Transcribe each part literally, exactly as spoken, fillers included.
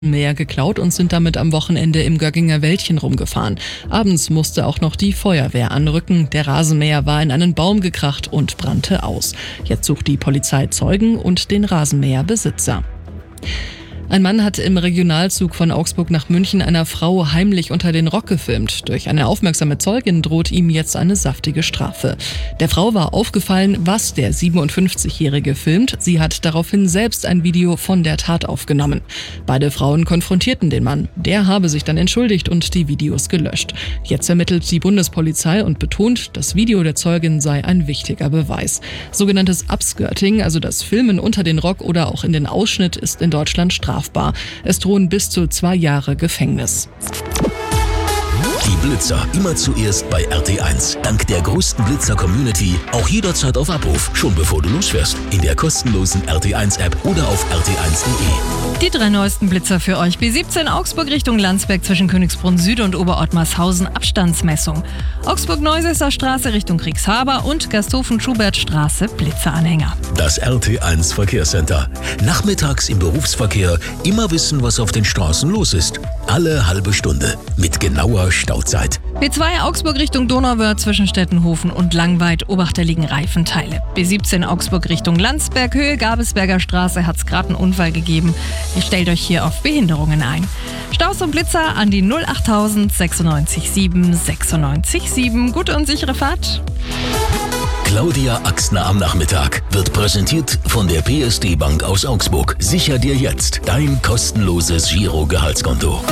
Mäher geklaut und sind damit am Wochenende im Gögginger Wäldchen rumgefahren. Abends musste auch noch die Feuerwehr anrücken. Der Rasenmäher war in einen Baum gekracht und brannte aus. Jetzt sucht die Polizei Zeugen und den Rasenmäherbesitzer. Ein Mann hat im Regionalzug von Augsburg nach München einer Frau heimlich unter den Rock gefilmt. Durch eine aufmerksame Zeugin droht ihm jetzt eine saftige Strafe. Der Frau war aufgefallen, was der siebenundfünfzigjährige filmt. Sie hat daraufhin selbst ein Video von der Tat aufgenommen. Beide Frauen konfrontierten den Mann. Der habe sich dann entschuldigt und die Videos gelöscht. Jetzt ermittelt die Bundespolizei und betont, das Video der Zeugin sei ein wichtiger Beweis. Sogenanntes Upskirting, also das Filmen unter den Rock oder auch in den Ausschnitt, ist in Deutschland strafbar. Es drohen bis zu zwei Jahre Gefängnis. Die Blitzer immer zuerst bei R T eins. Dank der größten Blitzer-Community auch jederzeit auf Abruf, schon bevor du losfährst. In der kostenlosen R T eins App oder auf r t eins punkt de. Die drei neuesten Blitzer für euch. B siebzehn Augsburg Richtung Landsberg zwischen Königsbrunn Süd und Oberottmarshausen Abstandsmessung. Augsburg-Neusesser Straße Richtung Kriegshaber und Gasthofen-Schubert-Straße Blitzeranhänger. Das R T eins Verkehrscenter. Nachmittags im Berufsverkehr immer wissen, was auf den Straßen los ist. Alle halbe Stunde mit genauer Stauzeit. B zwei Augsburg Richtung Donauwörth zwischen Stettenhofen und Langweid Obachter liegen Reifenteile. B siebzehn Augsburg Richtung Landsberg Höhe Gabelsberger Straße hat es gerade einen Unfall gegeben. Ihr stellt euch hier auf Behinderungen ein. Staus und Blitzer an die null achttausend sechsundneunzig sieben sechsundneunzig sieben. Gute und sichere Fahrt. Claudia Axner am Nachmittag wird präsentiert von der P S D Bank aus Augsburg. Sicher dir jetzt dein kostenloses Giro-Gehaltskonto.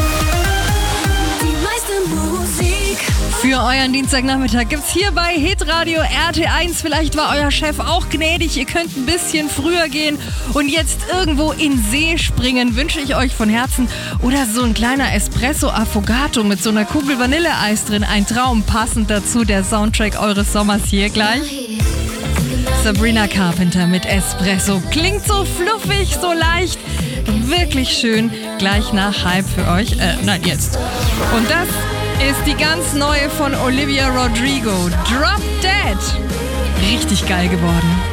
Für euren Dienstagnachmittag gibt's hier bei Hitradio R T eins. Vielleicht war euer Chef auch gnädig, ihr könnt ein bisschen früher gehen und jetzt irgendwo in See springen, wünsche ich euch von Herzen. Oder so ein kleiner Espresso Affogato mit so einer Kugel Vanilleeis drin. Ein Traum, passend dazu der Soundtrack eures Sommers hier gleich. Sabrina Carpenter mit Espresso. Klingt so fluffig, so leicht. Wirklich schön. Gleich nach Hype für euch. Äh, nein, jetzt. Und das ist die ganz neue von Olivia Rodrigo. Drop Dead. Richtig geil geworden.